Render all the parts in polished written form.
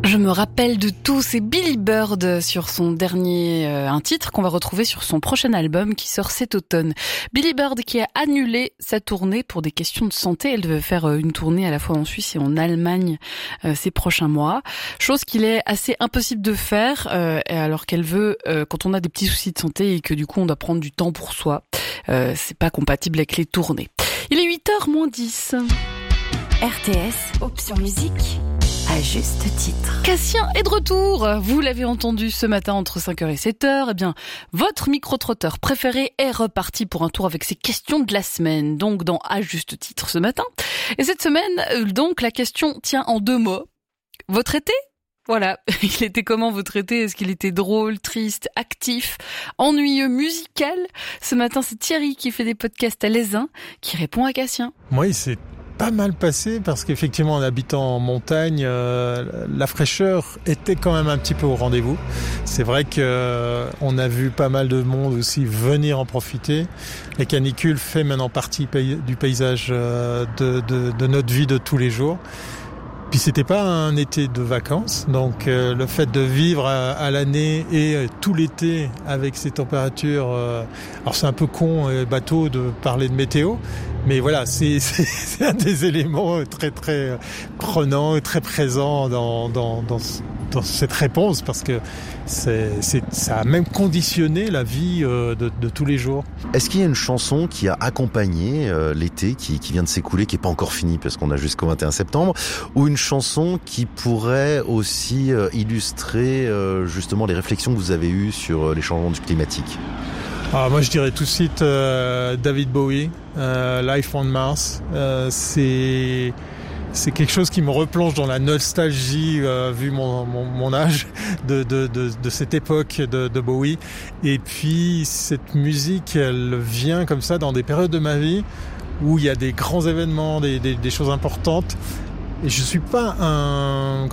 Je me rappelle de tout, c'est Billy Bird sur son dernier, un titre qu'on va retrouver sur son prochain album qui sort cet automne. Billy Bird qui a annulé sa tournée pour des questions de santé. Elle devait faire une tournée à la fois en Suisse et en Allemagne ces prochains mois. Chose qu'il est assez impossible de faire alors qu'elle veut, quand on a des petits soucis de santé et que du coup on doit prendre du temps pour soi. C'est pas compatible avec les tournées. Il est 8h moins 10. RTS, option musique. À juste titre. Cassien est de retour. Vous l'avez entendu ce matin entre 5h et 7h. Eh bien, votre micro-trotteur préféré est reparti pour un tour avec ses questions de la semaine. Donc, dans À juste titre ce matin. Et cette semaine, donc, la question tient en 2 mots. Votre été ? Voilà. Il était comment votre été ? Est-ce qu'il était drôle, triste, actif, ennuyeux, musical ? Ce matin, c'est Thierry qui fait des podcasts à l'Aisin qui répond à Cassien. Moi, il s'est pas mal passé parce qu'effectivement, en habitant en montagne, la fraîcheur était quand même un petit peu au rendez-vous. C'est vrai que on a vu pas mal de monde aussi venir en profiter. La canicule fait maintenant partie du paysage de notre vie de tous les jours. Puis c'était pas un été de vacances, donc le fait de vivre à l'année et tout l'été avec ces températures, alors c'est un peu con et bateau de parler de météo, mais voilà, c'est un des éléments très très prenants et très présents dans cette réponse, parce que ça a même conditionné la vie de tous les jours. Est-ce qu'il y a une chanson qui a accompagné l'été qui vient de s'écouler, qui est pas encore fini parce qu'on a jusqu'au 21 septembre, ou une chanson qui pourrait aussi illustrer justement les réflexions que vous avez eues sur les changements climatiques? Moi je dirais tout de suite David Bowie, Life on Mars. C'est quelque chose qui me replonge dans la nostalgie, vu mon âge, de cette époque de Bowie. Et puis cette musique, elle vient comme ça dans des périodes de ma vie où il y a des grands événements, des choses importantes. Et je suis pas un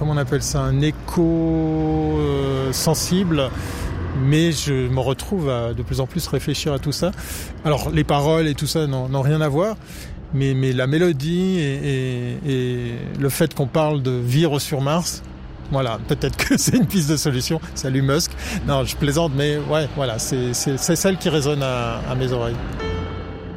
écho sensible, mais je me retrouve à de plus en plus réfléchir à tout ça. Alors les paroles et tout ça n'ont rien à voir, mais la mélodie et le fait qu'on parle de vivre sur Mars, voilà, peut-être que c'est une piste de solution. Salut Musk. Non, je plaisante, mais ouais, voilà, c'est celle qui résonne à mes oreilles.